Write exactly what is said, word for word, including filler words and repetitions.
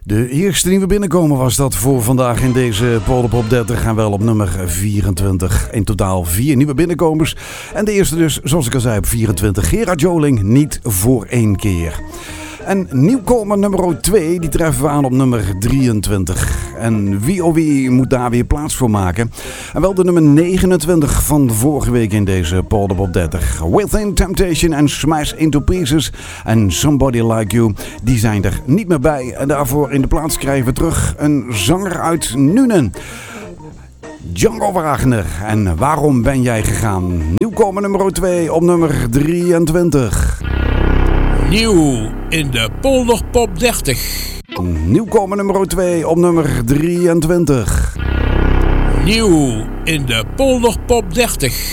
De eerste nieuwe binnenkomen was dat voor vandaag in deze Polderpop dertig. Gaan wel op nummer vierentwintig. In totaal vier nieuwe binnenkomers. En de eerste dus, zoals ik al zei, op vierentwintig. Gerard Joling, niet voor één keer. En nieuwkomer nummer twee, die treffen we aan op nummer drieëntwintig. En wie oh wie moet daar weer plaats voor maken? En wel de nummer negenentwintig van vorige week in deze Polderpop dertig. Within Temptation en Smash Into Pieces en Somebody Like You, die zijn er niet meer bij. En daarvoor in de plaats krijgen we terug een zanger uit Nuenen. Django Wagner. En Waarom ben jij gegaan? Nieuwkomer nummer twee op nummer drieëntwintig. Nieuw in de Polderpop dertig. Nieuwkomer nummer twee op nummer drieëntwintig. Nieuw in de Polderpop dertig.